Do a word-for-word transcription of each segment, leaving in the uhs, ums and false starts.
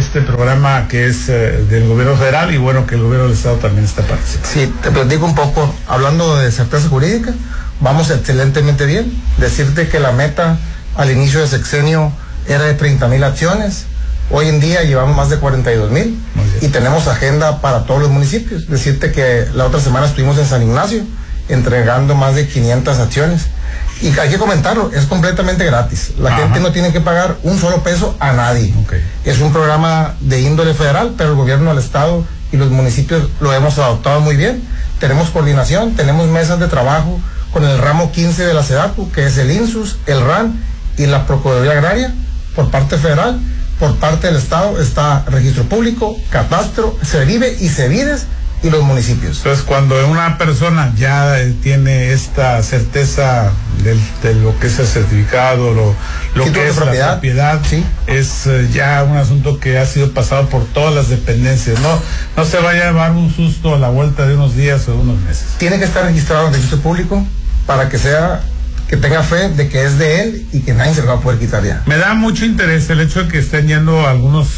este programa que es eh, del gobierno federal y bueno, que el gobierno del estado también está participando. Sí, te platico un poco, hablando de certeza jurídica, vamos excelentemente bien. Decirte que la meta al inicio del sexenio era de treinta mil acciones, hoy en día llevamos más de cuarenta y dos mil y tenemos agenda para todos los municipios. Decirte que la otra semana estuvimos en San Ignacio entregando más de quinientas acciones. Y hay que comentarlo, es completamente gratis. La Ajá. gente no tiene que pagar un solo peso a nadie. Okay. Es un programa de índole federal, pero el gobierno del estado y los municipios lo hemos adoptado muy bien. Tenemos coordinación, tenemos mesas de trabajo con el ramo quince de la SEDATU, que es el INSUS, el R A N y la Procuraduría Agraria, por parte federal. Por parte del estado está Registro Público, Catastro, SEVIVE y SEVIDES y los municipios. Entonces, cuando una persona ya eh, tiene esta certeza del, de lo que es el certificado, lo, lo que es propiedad, la propiedad, sí. es eh, ya un asunto que ha sido pasado por todas las dependencias. No, no se vaya a llevar un susto a la vuelta de unos días o de unos meses. Tiene que estar registrado en el Registro Público para que sea, que tenga fe de que es de él y que nadie se lo va a poder quitar ya. Me da mucho interés el hecho de que estén yendo a algunos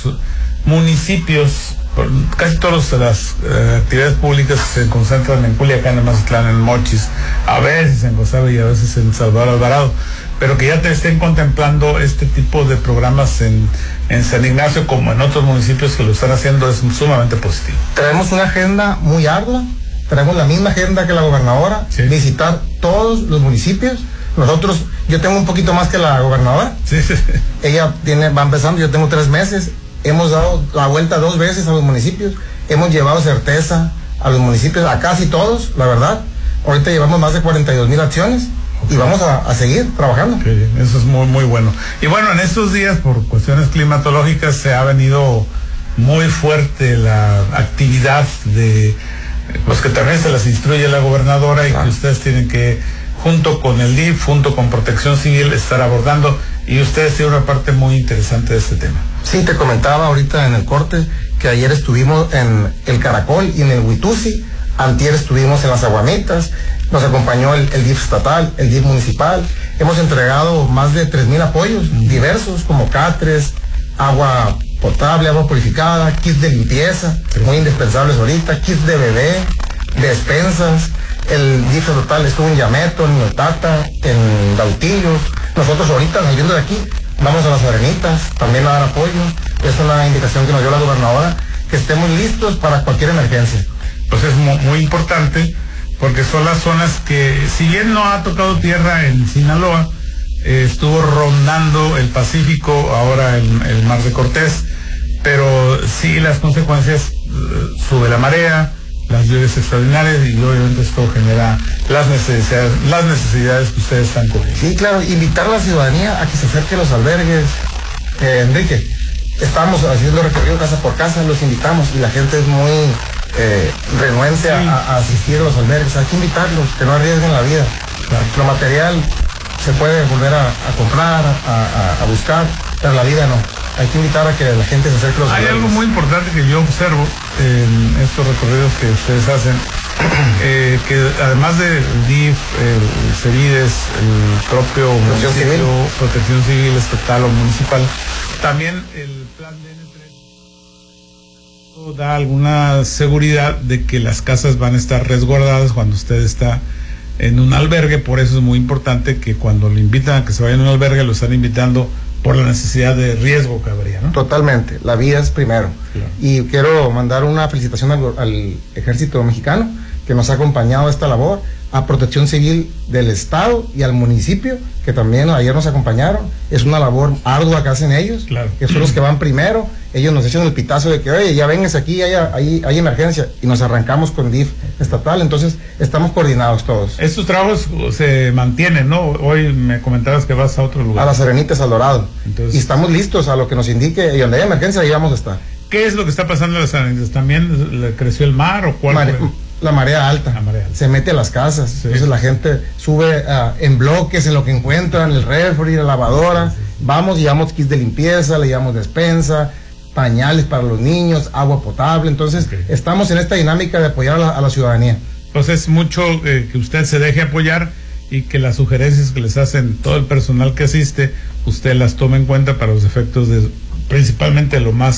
municipios. Casi todas las uh, actividades públicas se concentran en Culiacán, en Mazatlán, en Mochis, a veces en Guasave y a veces en Salvador Alvarado, pero que ya te estén contemplando este tipo de programas en, en San Ignacio como en otros municipios que lo están haciendo es sumamente positivo. Traemos una agenda muy ardua, traemos la misma agenda que la gobernadora, sí. visitar todos los municipios. Nosotros, yo tengo un poquito más que la gobernadora, sí, sí. ella tiene, va empezando, yo tengo tres meses. Hemos dado la vuelta dos veces a los municipios, hemos llevado certeza a los municipios, a casi todos, la verdad. Ahorita llevamos más de cuarenta y dos mil acciones y vamos a, a seguir trabajando. Okay, eso es muy, muy bueno. Y bueno, en estos días, por cuestiones climatológicas, se ha venido muy fuerte la actividad de los que también se las instruye la gobernadora y ah. que ustedes tienen que, junto con el D I F, junto con Protección Civil, estar abordando. Y ustedes tienen una parte muy interesante de este tema. Sí, te comentaba ahorita en el corte que ayer estuvimos en el Caracol y en el Huitusi, antier estuvimos en las Aguamitas, nos acompañó el, el D I F estatal, el D I F municipal, hemos entregado más de tres mil apoyos mm. diversos como catres, agua potable, agua purificada, kits de limpieza, sí. muy indispensables ahorita, kits de bebé, despensas. El D I F estatal estuvo en Yameto, en Notata, en Dautillos. Nosotros ahorita saliendo de aquí vamos a las Arenitas también a dar apoyo. Es una indicación que nos dio la gobernadora, que estemos listos para cualquier emergencia. Pues es muy, muy importante porque son las zonas que, si bien no ha tocado tierra en Sinaloa, eh, estuvo rondando el Pacífico, ahora el, el Mar de Cortés, pero sí las consecuencias, uh, sube la marea, las lluvias extraordinarias y obviamente esto genera las necesidades, las necesidades que ustedes están cubriendo. Sí, claro, invitar a la ciudadanía a que se acerque a los albergues. Eh, Enrique, estamos haciendo recorrido casa por casa, los invitamos y la gente es muy eh, renuente sí. a, a asistir a los albergues. Hay que invitarlos, que no arriesguen la vida. Claro. Lo material se puede volver a, a comprar, a, a, a buscar, pero la vida no. Hay que invitar a que la gente se acerque a los Hay albergues. algo muy importante que yo observo en estos recorridos que ustedes hacen, eh, que además del D I F, el SEVIDES, el propio Protección Civil, Protección Civil estatal o municipal, también el plan de N tres da alguna seguridad de que las casas van a estar resguardadas cuando usted está en un albergue. Por eso es muy importante que cuando lo invitan a que se vaya a un albergue, lo están invitando por la necesidad de riesgo que habría, ¿no? Totalmente, la vida es primero. Claro. Y quiero mandar una felicitación al, al Ejército Mexicano que nos ha acompañado a esta labor, a Protección Civil del Estado y al municipio, que también ayer nos acompañaron. Es una labor ardua que hacen ellos, claro. que son los que van primero. Ellos nos echan el pitazo de que, oye, ya vénganse aquí, hay, hay, hay emergencia, y nos arrancamos con D I F estatal. Entonces estamos coordinados todos. Estos trabajos se mantienen, ¿no? Hoy me comentabas que vas a otro lugar. A las Arenitas, al Dorado. Entonces, y estamos listos a lo que nos indique, y donde haya emergencia ahí vamos a estar. ¿Qué es lo que está pasando en las Arenitas? ¿También le creció el mar o cuál Mare, fue? La marea alta. La marea alta. Se mete a las casas. Sí. Entonces la gente sube uh, en bloques en lo que encuentran, el refri, la lavadora. Sí, sí, sí. Vamos, llevamos kits de limpieza, le llevamos despensa, pañales para los niños, agua potable. Entonces okay. estamos en esta dinámica de apoyar a la, a la ciudadanía. Pues es mucho eh, que usted se deje apoyar y que las sugerencias que les hacen todo el personal que asiste, usted las tome en cuenta para los efectos de principalmente lo más